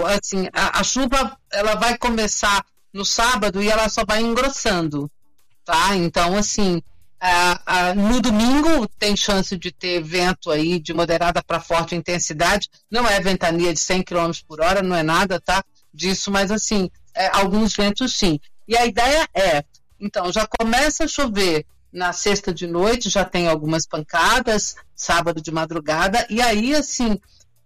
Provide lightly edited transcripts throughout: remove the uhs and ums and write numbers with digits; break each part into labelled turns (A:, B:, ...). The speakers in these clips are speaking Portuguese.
A: geral, assim, a chuva ela vai começar no sábado e ela só vai engrossando, tá? Então, assim, no domingo tem chance de ter vento aí de moderada para forte intensidade, não é ventania de 100 km por hora, não é nada, tá? Disso, mas assim, alguns ventos sim. E a ideia então, já começa a chover na sexta de noite, já tem algumas pancadas, sábado de madrugada, e aí, assim,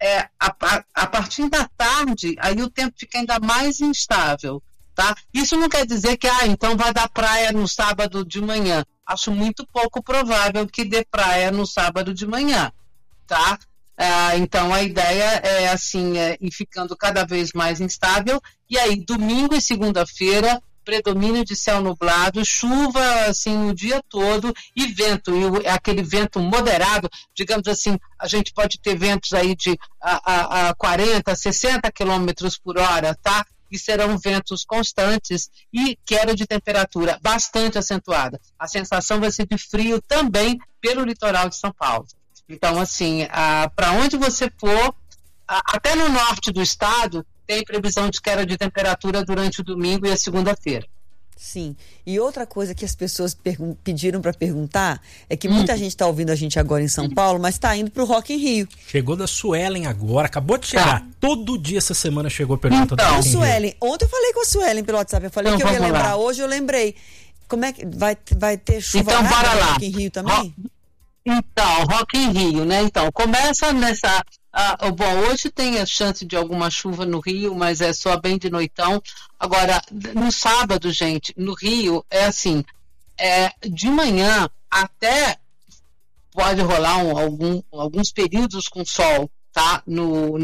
A: a partir da tarde, aí o tempo fica ainda mais instável, tá? Isso não quer dizer que, então vai dar praia no sábado de manhã. Acho muito pouco provável que dê praia no sábado de manhã, tá? Então a ideia é assim, ir ficando cada vez mais instável, e aí domingo e segunda-feira, predomínio de céu nublado, chuva assim o dia todo e vento, e aquele vento moderado, digamos assim, a gente pode ter ventos aí de 40, 60 quilômetros por hora, tá? E serão ventos constantes e queda de temperatura bastante acentuada. A sensação vai ser de frio também pelo litoral de São Paulo. Então, assim, para onde você for, até no norte do estado, tem previsão de queda de temperatura durante o domingo e a segunda-feira.
B: Sim. E outra coisa que as pessoas pediram para perguntar é que muita gente está ouvindo a gente agora em São Paulo, mas está indo para o Rock in Rio.
C: Chegou da Suelen agora, acabou de chegar. Todo dia essa semana chegou a pergunta da Rock in Rio.
B: Suelen, ontem eu falei com a Suelen pelo WhatsApp, eu falei que eu ia lembrar hoje, eu lembrei. Como é que vai ter chuva
A: então, para lá.
B: Rock in Rio também?
A: Então, Rock in Rio, né? Então, começa nessa... bom, hoje tem a chance de alguma chuva no Rio, mas é só bem de noitão. Agora, no sábado, gente, no Rio, é assim, de manhã até pode rolar alguns períodos com sol, tá? No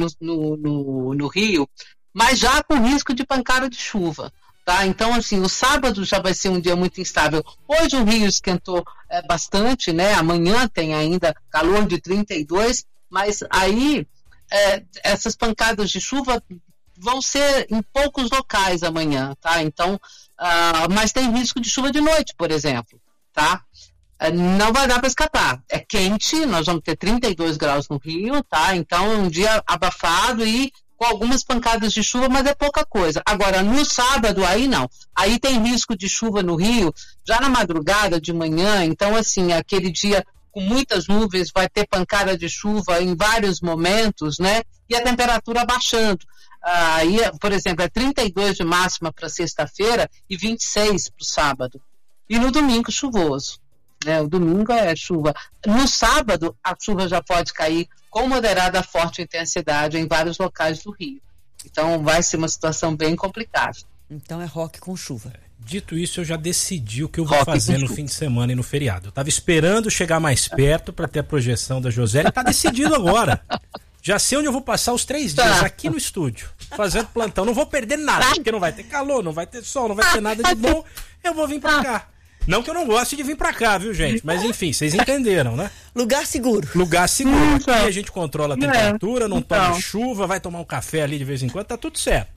A: Rio, mas já com risco de pancada de chuva. Tá? Então, assim, o sábado já vai ser um dia muito instável. Hoje o Rio esquentou bastante, né? Amanhã tem ainda calor de 32, mas aí essas pancadas de chuva vão ser em poucos locais amanhã, tá? Então, mas tem risco de chuva de noite, por exemplo, tá? Não vai dar para escapar. É quente, nós vamos ter 32 graus no Rio, tá? Então, é um dia abafado e com algumas pancadas de chuva, mas é pouca coisa. Agora, no sábado, aí não. Aí tem risco de chuva no Rio, já na madrugada, de manhã. Então, assim, aquele dia com muitas nuvens, vai ter pancada de chuva em vários momentos, né? E a temperatura baixando. Aí, por exemplo, 32 de máxima para sexta-feira e 26 para o sábado. E no domingo, chuvoso. Né? O domingo é chuva. No sábado, a chuva já pode cair com moderada a forte intensidade em vários locais do Rio. Então, vai ser uma situação bem complicada.
B: Então, é rock com chuva.
C: Dito isso, eu já decidi o que eu vou fazer no fim de semana e no feriado. Eu estava esperando chegar mais perto para ter a projeção da Josélia. Está decidido agora. Já sei onde eu vou passar os 3 dias, aqui no estúdio, fazendo plantão. Não vou perder nada, porque não vai ter calor, não vai ter sol, não vai ter nada de bom. Eu vou vir para cá. Não que eu não goste de vir pra cá, viu, gente? Mas enfim, vocês entenderam, né?
B: Lugar seguro.
C: Lugar seguro. Aqui a gente controla a temperatura, não toma chuva, vai tomar um café ali de vez em quando, tá tudo certo.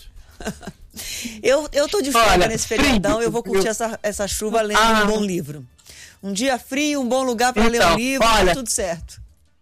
B: Eu tô de folga nesse feriadão, eu vou curtir essa chuva lendo um bom livro. Um dia frio, um bom lugar para ler um livro, tá tudo certo.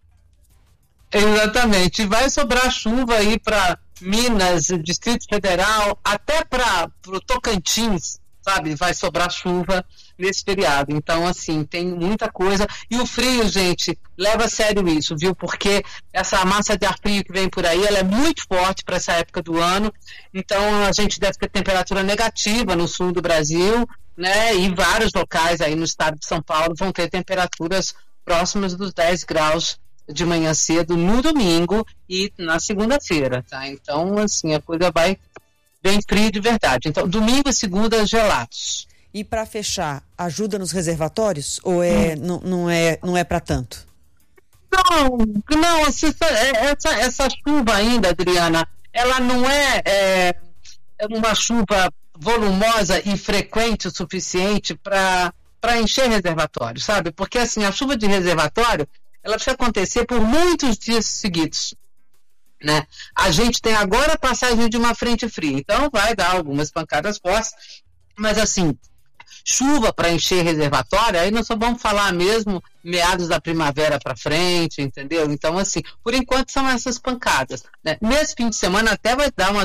A: Exatamente. Vai sobrar chuva aí para Minas, Distrito Federal, até para o Tocantins, sabe? Vai sobrar chuva nesse feriado. Então, assim, tem muita coisa. E o frio, gente, leva a sério isso, viu? Porque essa massa de ar frio que vem por aí, ela é muito forte para essa época do ano. Então, a gente deve ter temperatura negativa no sul do Brasil, né? E vários locais aí no estado de São Paulo vão ter temperaturas próximas dos 10 graus de manhã cedo no domingo e na segunda-feira, tá? Então, assim, a coisa vai bem fria de verdade. Então, domingo e segunda, gelados.
B: E para fechar, ajuda nos reservatórios ou não é para tanto?
A: Não, essa chuva ainda, Adriana, ela não é uma chuva volumosa e frequente o suficiente para encher reservatório, sabe? Porque assim, a chuva de reservatório, ela precisa acontecer por muitos dias seguidos, né? A gente tem agora a passagem de uma frente fria, então vai dar algumas pancadas fortes, mas assim, chuva para encher reservatório, aí nós só vamos falar mesmo meados da primavera para frente, entendeu? Então, assim, por enquanto são essas pancadas, né? Nesse fim de semana até vai dar uma